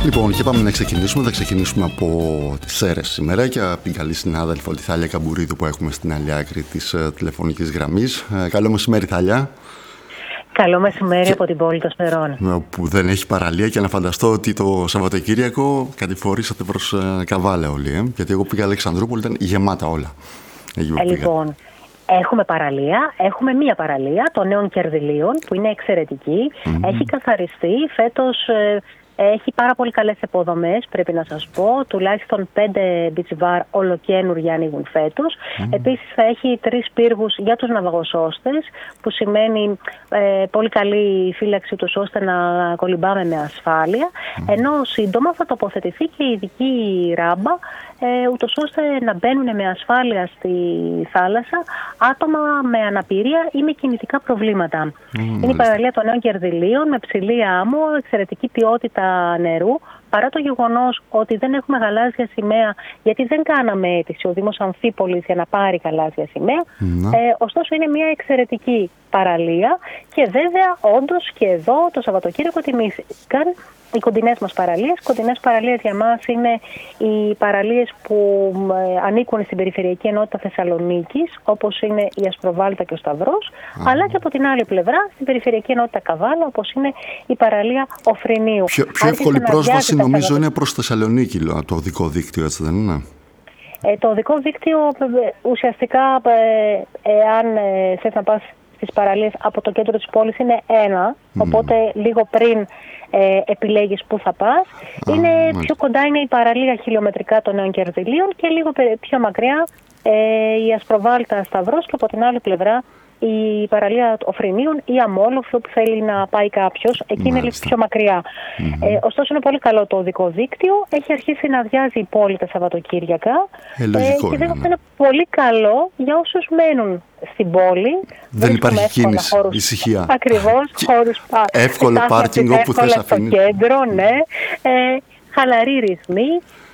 Λοιπόν, και πάμε να ξεκινήσουμε. Θα ξεκινήσουμε από τις Σέρρες σήμερα και από την καλή συνάδελφο τη Θάλια Καμπουρίδου που έχουμε στην άλλη άκρη της τηλεφωνικής γραμμής. Καλό μεσημέρι, Θάλια. Καλό μεσημέρι από την πόλη των Σερών. Που δεν έχει παραλία και να φανταστώ ότι το Σαββατοκύριακο κατηφορήσατε προς Καβάλα όλοι. Γιατί εγώ πήγα Αλεξανδρούπολη, ήταν γεμάτα όλα. Λοιπόν, έχουμε παραλία, έχουμε μία παραλία των Νέων Κερδυλίων που είναι εξαιρετική. Έχει καθαριστεί φέτος. Έχει πάρα πολύ καλές υποδομές, πρέπει να σας πω. Τουλάχιστον 5 beach bar ολοκαίνουργια ανοίγουν φέτος. Επίσης θα έχει 3 πύργους για τους ναυαγοσώστες, που σημαίνει πολύ καλή φύλαξη τους ώστε να κολυμπάμε με ασφάλεια. Ενώ σύντομα θα τοποθετηθεί και η ειδική ράμπα, ούτως ώστε να μπαίνουν με ασφάλεια στη θάλασσα άτομα με αναπηρία ή με κινητικά προβλήματα. Είναι η παραλία των Νέων Κερδυλίων με ψηλή άμμο, εξαιρετική ποιότητα νερού, παρά το γεγονός ότι δεν έχουμε γαλάζια σημαία, γιατί δεν κάναμε αίτηση ο Δήμος Αμφίπολης για να πάρει γαλάζια σημαία. Ωστόσο είναι μια εξαιρετική παραλία και βέβαια όντως και εδώ το Σαββατοκύριακο τιμήθηκαν οι κοντινές μας παραλίες. Οι κοντινές παραλίες για μας είναι οι παραλίες που ανήκουν στην Περιφερειακή Ενότητα Θεσσαλονίκης, όπως είναι η Ασπροβάλτα και ο Σταυρός, αλλά και από την άλλη πλευρά στην Περιφερειακή Ενότητα Καβάλα, όπως είναι η παραλία Οφρινίου. Πιο εύκολη πρόσβαση νομίζω είναι προς Θεσσαλονίκη, το οδικό δίκτυο, έτσι δεν είναι? Το οδικό δίκτυο ουσιαστικά, εάν θες να πας στις παραλίες από το κέντρο της πόλης, είναι ένα, οπότε λίγο πριν επιλέγεις πού θα πας. Πιο κοντά είναι η παραλία χιλιομετρικά των Νέων Κερδυλίων και λίγο πιο μακριά η Ασπροβάλτα Σταυρός και από την άλλη πλευρά η παραλία Οφρινίων ή Αμόλοφο που θέλει να πάει κάποιος. Εκεί είναι λίγο πιο μακριά. Ωστόσο είναι πολύ καλό το οδικό δίκτυο. Έχει αρχίσει να αδειάζει η πόλη τα Σαββατοκύριακα. Και βέβαια αυτό είναι πολύ καλό για όσους μένουν στην πόλη. Δεν υπάρχει κίνηση, ησυχία. Ακριβώς. Εύκολο πάρκινγκ όπου θες αφήνεις. Στο κέντρο, ναι. Χαλαροί ρυθμοί.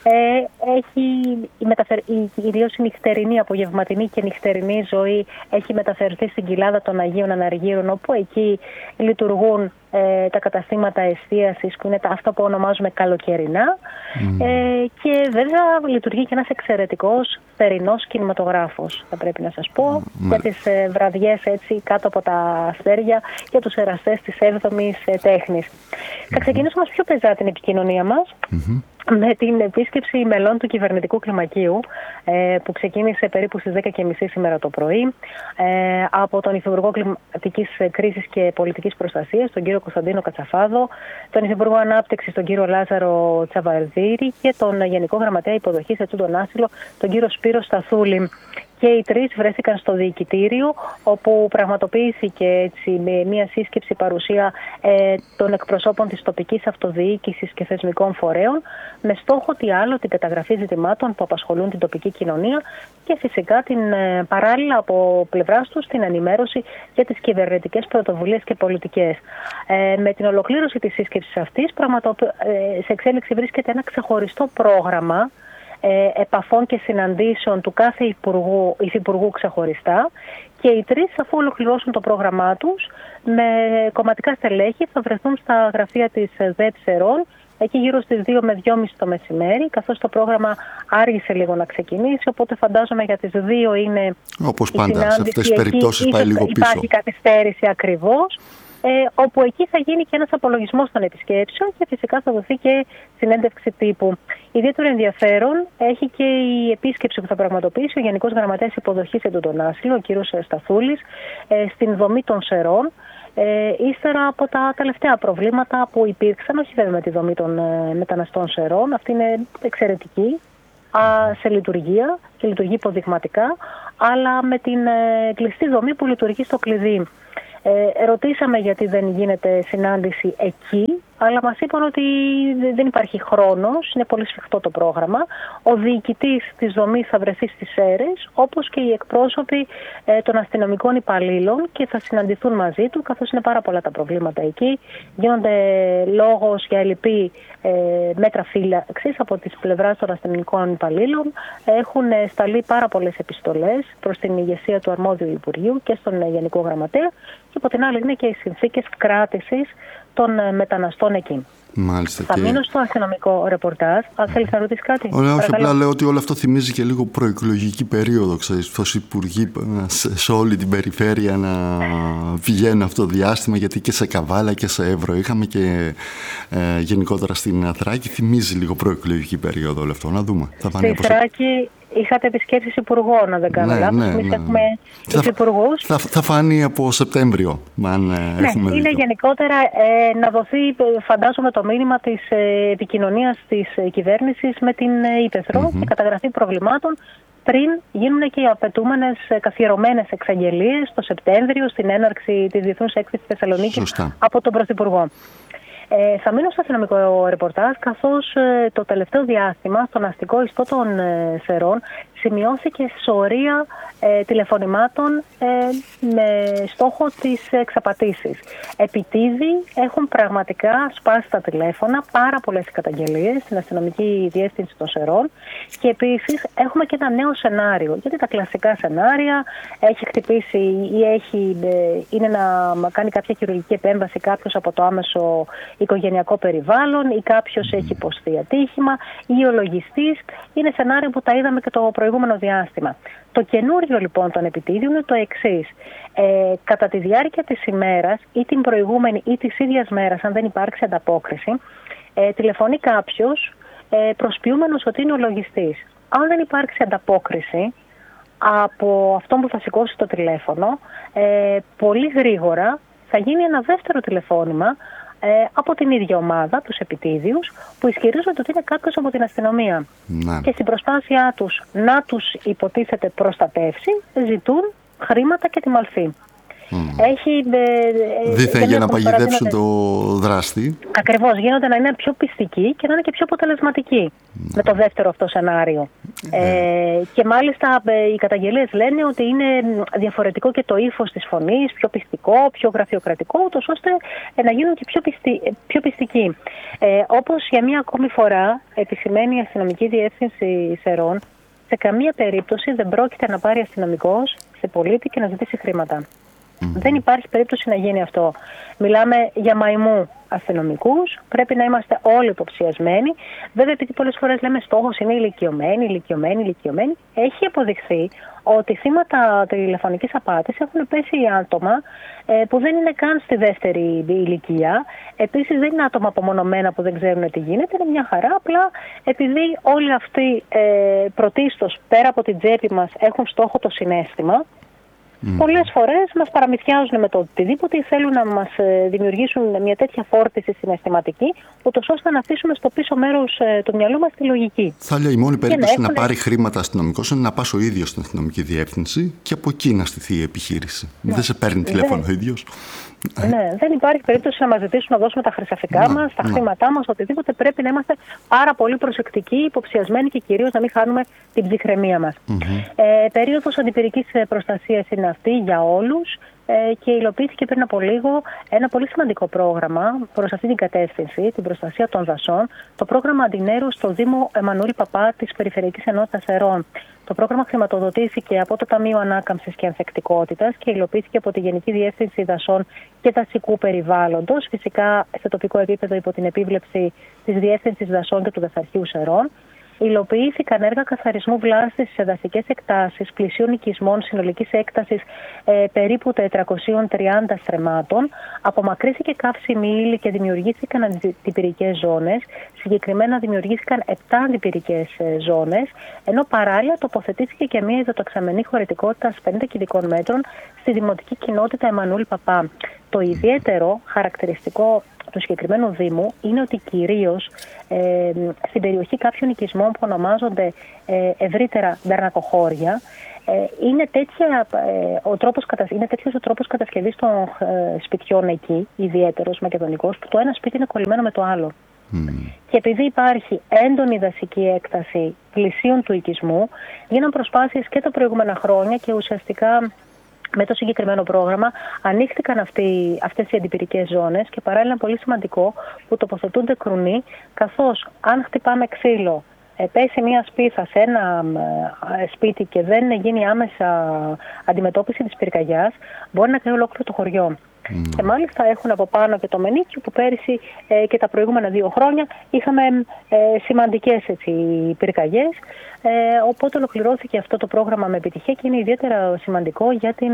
Ιδίως η νυχτερινή, απογευματινή και νυχτερινή ζωή έχει μεταφερθεί στην κοιλάδα των Αγίων Αναργύρων, όπου εκεί λειτουργούν τα καταστήματα εστίασης, που είναι αυτά που ονομάζουμε καλοκαιρινά, και βέβαια λειτουργεί και ένας εξαιρετικός θερινός κινηματογράφος, θα πρέπει να σας πω, για τις βραδιές έτσι κάτω από τα αστέρια και τους εραστές της 7ης τέχνης. Θα ξεκινήσουμε πιο πεζά την επικοινωνία μας με την επίσκεψη μελών του κυβερνητικού κλιμακίου, που ξεκίνησε περίπου στις 10:30 σήμερα το πρωί από τον Υφυπουργό Κλιματικής Κρίσης και Πολιτικής Προστασίας, τον κύριο Κωνσταντίνο Κατσαφάδο, τον Υφυπουργό Ανάπτυξης, τον κύριο Λάζαρο Τσαβαρδίρη, και τον Γενικό Γραμματέα Υποδοχής Ετούντων Άσυλο, τον κύριο Σπύρο Σταθούλη. Και οι τρεις βρέθηκαν στο διοικητήριο, όπου πραγματοποιήθηκε έτσι με μια σύσκεψη παρουσία των εκπροσώπων της τοπικής αυτοδιοίκησης και θεσμικών φορέων, με στόχο τι άλλο την καταγραφή ζητημάτων που απασχολούν την τοπική κοινωνία και φυσικά παράλληλα από πλευράς τους την ενημέρωση για τις κυβερνητικές πρωτοβουλίες και πολιτικές. Με την ολοκλήρωση της σύσκεψης αυτής, σε εξέλιξη βρίσκεται ένα ξεχωριστό πρόγραμμα επαφών και συναντήσεων του κάθε υφυπουργού ξεχωριστά, και οι τρεις, αφού ολοκληρώσουν το πρόγραμμά τους, με κομματικά στελέχη θα βρεθούν στα γραφεία της ΔΕΠ Σερών εκεί γύρω στις 2 με 2:30 το μεσημέρι, καθώς το πρόγραμμα άργησε λίγο να ξεκινήσει, οπότε φαντάζομαι για τις 2 είναι όπως πάντα σε αυτές τις περιπτώσεις πάει λίγο πίσω. Υπάρχει καθυστέρηση ακριβώς. Όπου εκεί θα γίνει και ένας απολογισμός των επισκέψεων και φυσικά θα δοθεί και συνέντευξη τύπου. Ιδιαίτερο ενδιαφέρον έχει και η επίσκεψη που θα πραγματοποιήσει ο Γενικός Γραμματέας Υποδοχής Ετούντων Άσυλο, ο κύριος Σταθούλης, στην δομή των Σερών, ύστερα από τα τελευταία προβλήματα που υπήρξαν, όχι βέβαια με τη δομή των μεταναστών Σερών. Αυτή είναι εξαιρετική σε λειτουργία και λειτουργεί υποδειγματικά, αλλά με την κλειστή δομή που λειτουργεί στο κλειδί. Ρωτήσαμε γιατί δεν γίνεται συνάντηση εκεί, αλλά μας είπαν ότι δεν υπάρχει χρόνος, είναι πολύ σφιχτό το πρόγραμμα. Ο διοικητής της δομής θα βρεθεί στις Σέρρες, όπως και οι εκπρόσωποι των αστυνομικών υπαλλήλων, και θα συναντηθούν μαζί του, καθώς είναι πάρα πολλά τα προβλήματα εκεί. Γίνονται λόγος για ελλειπή μέτρα φύλαξης από τις πλευράς των αστυνομικών υπαλλήλων. Έχουν σταλεί πάρα πολλές επιστολές προς την ηγεσία του αρμόδιου Υπουργείου και στον Γενικό Γραμματέα, και από την άλλη είναι και οι συνθήκες κράτησης των μεταναστών εκεί. Μάλιστα. Θα μείνω στο αστυνομικό ρεπορτάζ. Αν θέλεις να ρωτήσεις κάτι. Όχι, απλά λέω ότι όλο αυτό θυμίζει και λίγο προεκλογική περίοδο. Ξέρεις, πως οι υπουργοί σε όλη την περιφέρεια να πηγαίνουν αυτό το διάστημα, γιατί και σε Καβάλα και σε Εύρο είχαμε και γενικότερα στην Θράκη. Θυμίζει λίγο προεκλογική περίοδο όλο αυτό. Να δούμε. Στη Θράκη είχατε επισκέψεις υπουργών, αν δεν κάνω λάθος. Εμείς έχουμε τους υπουργούς. Θα φανεί από Σεπτέμβριο, αν έχουμε δει. Είναι γενικότερα να δοθεί, φαντάζομαι, το μήνυμα της επικοινωνίας της κυβέρνησης με την Ήπεθρο και καταγραφή προβλημάτων πριν γίνουν και οι απαιτούμενες καθιερωμένες εξαγγελίες το Σεπτέμβριο στην έναρξη της Διεθνούς Έκθεσης Θεσσαλονίκης από τον Πρωθυπουργό. Θα μείνω στο αστυνομικό ρεπορτάζ, καθώς το τελευταίο διάστημα στον αστικό ιστό των Σερών σημειώθηκε σωρία τηλεφωνημάτων με στόχο τις εξαπατήσεις. Επιτίδη έχουν πραγματικά σπάσει τα τηλέφωνα, πάρα πολλές καταγγελίες στην αστυνομική διεύθυνση των Σερών και επίσης έχουμε και ένα νέο σενάριο, γιατί τα κλασικά σενάρια έχει χτυπήσει ή είναι να κάνει κάποια χειρουργική επέμβαση κάποιος από το άμεσο οικογενειακό περιβάλλον ή κάποιος έχει υποστεί ατύχημα ή ο λογιστής. Είναι σενάριο που τα είδαμε και το προηγούμενο διάστημα. Το καινούριο λοιπόν των επιτίδιων είναι το εξής. Κατά τη διάρκεια της ημέρας ή την προηγούμενη ή της ίδιας μέρας, αν δεν υπάρξει ανταπόκριση, τηλεφωνεί κάποιος προσποιούμενος ότι είναι ο λογιστής. Αν δεν υπάρξει ανταπόκριση από αυτόν που θα σηκώσει το τηλέφωνο, πολύ γρήγορα θα γίνει ένα δεύτερο τηλεφώνημα από την ίδια ομάδα, τους επιτίδιους, που ισχυρίζονται ότι είναι κάποιος από την αστυνομία. Ναι. Και στην προσπάθειά τους να τους υποτίθεται προστατεύσει, ζητούν χρήματα και τη μαλφή. Δίθεν για να παγιδεύσουν το δράστη. Ακριβώς, γίνονται να είναι πιο πιστικοί και να είναι και πιο αποτελεσματικοί με το δεύτερο αυτό σενάριο. Και μάλιστα οι καταγγελίες λένε ότι είναι διαφορετικό και το ύφος της φωνής, πιο πιστικό, πιο γραφειοκρατικό, ούτως ώστε να γίνουν και πιο πιστικοί. Όπως για μία ακόμη φορά επισημαίνει η αστυνομική διεύθυνση Σερών, σε καμία περίπτωση δεν πρόκειται να πάρει αστυνομικός σε πολίτη και να ζητήσει χρήματα. Δεν υπάρχει περίπτωση να γίνει αυτό. Μιλάμε για μαϊμού αστυνομικούς, πρέπει να είμαστε όλοι υποψιασμένοι. Βέβαια, επειδή πολλές φορές λέμε στόχος είναι ηλικιωμένοι, έχει αποδειχθεί ότι θύματα τηλεφωνικής απάτης έχουν πέσει άτομα που δεν είναι καν στη δεύτερη ηλικία. Επίσης δεν είναι άτομα απομονωμένα που δεν ξέρουν τι γίνεται, είναι μια χαρά. Απλά επειδή όλοι αυτοί πρωτίστως πέρα από την τσέπη μας έχουν στόχο το συναίσθημα, πολλές φορές μας παραμυθιάζουν με το οτιδήποτε ή θέλουν να μας δημιουργήσουν μια τέτοια φόρτιση συναισθηματική, ούτως ώστε να αφήσουμε στο πίσω μέρος του μυαλού μας τη λογική. Θα λέω η μόνη περίπτωση να πάρει χρήματα αστυνομικός είναι να πας ο ίδιος στην αστυνομική διεύθυνση και από εκεί να στηθεί η επιχείρηση. Δεν σε παίρνει τηλέφωνο ο ίδιος. Ναι, δεν υπάρχει περίπτωση να μας ζητήσουν να δώσουμε τα χρυσαφικά μας, τα χρήματά μας, οτιδήποτε. Πρέπει να είμαστε πάρα πολύ προσεκτικοί, υποψιασμένοι και κυρίως να μην χάνουμε την ψυχραιμία μας. Περίοδος αντιπυρικής προστασίας είναι αυτή για όλους και υλοποιήθηκε πριν από λίγο ένα πολύ σημαντικό πρόγραμμα προς αυτή την κατεύθυνση, την προστασία των δασών, το πρόγραμμα Αντινέρου στο Δήμο Εμμανουήλ Παπά της Περιφερειακής Ενότητας Σερών. Το πρόγραμμα χρηματοδοτήθηκε από το Ταμείο Ανάκαμψης και Ανθεκτικότητας και υλοποιήθηκε από τη Γενική Διεύθυνση Δασών και Δασικού Περιβάλλοντος, φυσικά σε τοπικό επίπεδο υπό την επίβλεψη της Διεύθυνσης Δασών και του Δασαρχείου Σερών. Υλοποιήθηκαν έργα καθαρισμού βλάστης σε δασικές εκτάσεις, πλησίων οικισμών συνολικής έκτασης περίπου 430 στρεμμάτων. Απομακρύθηκε καύσιμη ύλη και δημιουργήθηκαν αντιπυρικές ζώνες. Συγκεκριμένα δημιουργήθηκαν 7 αντιπυρικές ζώνες, ενώ παράλληλα τοποθετήθηκε και μια υδατοξαμενή χωρητικότητα 50 κυβικών μέτρων στη δημοτική κοινότητα Εμμανουήλ Παπά. Το ιδιαίτερο χαρακτηριστικό του συγκεκριμένου Δήμου είναι ότι κυρίως στην περιοχή κάποιων οικισμών που ονομάζονται ευρύτερα μπερνακοχώρια είναι τέτοιος ο τρόπος κατασκευής των σπιτιών εκεί, ιδιαίτερος μακεδονικός, που το ένα σπίτι είναι κολλημένο με το άλλο. Και επειδή υπάρχει έντονη δασική έκταση πλησίων του οικισμού, γίναν προσπάθειες και τα προηγούμενα χρόνια και ουσιαστικά με το συγκεκριμένο πρόγραμμα ανοίχτηκαν αυτές οι αντιπυρικές ζώνες και παράλληλα πολύ σημαντικό που τοποθετούνται κρουνοί, καθώς αν χτυπάμε ξύλο, πέσει μια σπίθα σε ένα σπίτι και δεν γίνει άμεσα αντιμετώπιση της πυρκαγιάς, μπορεί να καίει ολόκληρο το χωριό. Και μάλιστα έχουν από πάνω και το Μενίκιο που πέρυσι και τα προηγούμενα 2 χρόνια είχαμε σημαντικές πυρκαγιές. Οπότε ολοκληρώθηκε αυτό το πρόγραμμα με επιτυχία και είναι ιδιαίτερα σημαντικό για την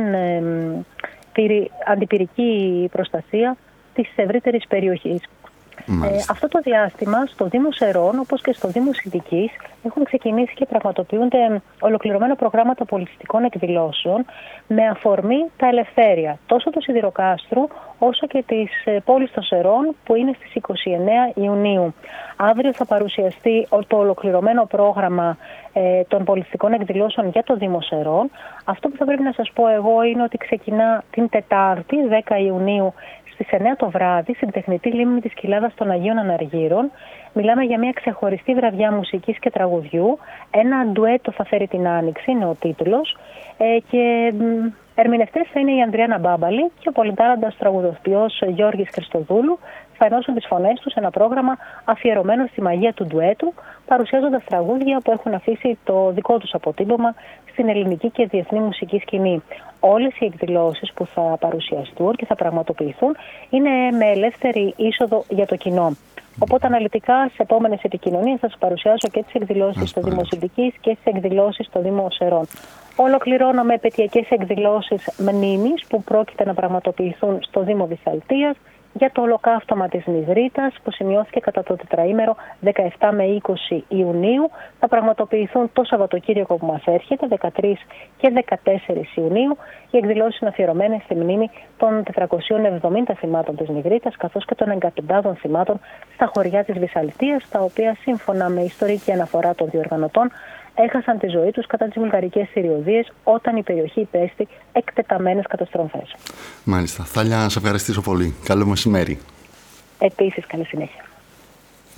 αντιπυρική προστασία της ευρύτερης περιοχής. Αυτό το διάστημα στο Δήμο Σερών, όπως και στο Δήμο Συντικής, έχουν ξεκινήσει και πραγματοποιούνται ολοκληρωμένα προγράμματα πολιτιστικών εκδηλώσεων με αφορμή τα ελευθέρια, τόσο του Σιδηροκάστρου όσο και της πόλης των Σερών, που είναι στις 29 Ιουνίου. Αύριο θα παρουσιαστεί το ολοκληρωμένο πρόγραμμα των πολιτιστικών εκδηλώσεων για το Δήμο Σερών. Αυτό που θα πρέπει να σας πω εγώ είναι ότι ξεκινά την Τετάρτη, 10 Ιουνίου, στις 9 το βράδυ, στην τεχνητή λίμνη της Κοιλάδας των Αγίων Αναργύρων. Μιλάμε για μια ξεχωριστή βραδιά μουσικής και τραγουδιού. Ένα ντουέτο θα φέρει την Άνοιξη, είναι ο τίτλος. Και ερμηνευτές θα είναι η Ανδριάννα Μπάμπαλη και ο πολυτάλαντας τραγουδοποιός Γιώργης Χριστοδούλου. Θα ενώσουν τις φωνές τους σε ένα πρόγραμμα αφιερωμένο στη μαγεία του ντουέτου, παρουσιάζοντας τραγούδια που έχουν αφήσει το δικό τους αποτύπωμα στην ελληνική και διεθνή μουσική σκηνή. Όλες οι εκδηλώσεις που θα παρουσιαστούν και θα πραγματοποιηθούν είναι με ελεύθερη είσοδο για το κοινό. Οπότε αναλυτικά σε επόμενες επικοινωνίες θα σας παρουσιάσω και τις εκδηλώσεις στο Δήμο Συντικής και τις εκδηλώσεις στο Δήμο Σερών. Ολοκληρώνω με επαιτειακές εκδηλώσεις μνήμης που πρόκειται να πραγματοποιηθούν στο Δήμο Βυσσαλτίας για το ολοκαύτωμα της Νιδρίτας που σημειώθηκε κατά το τετραήμερο 17 με 20 Ιουνίου. Θα πραγματοποιηθούν το Σαββατοκύριακο που μας έρχεται, 13 και 14 Ιουνίου. Οι εκδηλώσεις είναι αφιερωμένες στη μνήμη των 470 θυμάτων της Νιδρίτας καθώς και των εγκατοντάδων θυμάτων στα χωριά της Βυσσαλτίας, τα οποία σύμφωνα με ιστορική αναφορά των διοργανωτών έχασαν τη ζωή τους κατά τις βουλγαρικές θηριωδίες όταν η περιοχή υπέστη εκτεταμένες καταστροφές. Μάλιστα. Θάλια, να σε ευχαριστήσω πολύ. Καλό μεσημέρι. Επίσης, καλή συνέχεια.